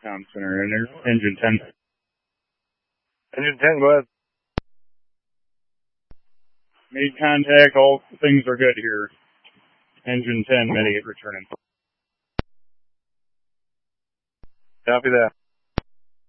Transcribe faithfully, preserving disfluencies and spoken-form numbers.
Town Center, and there's engine ten. Engine ten, go ahead. Made contact, all things are good here. Engine ten, Mediate returning. Copy that.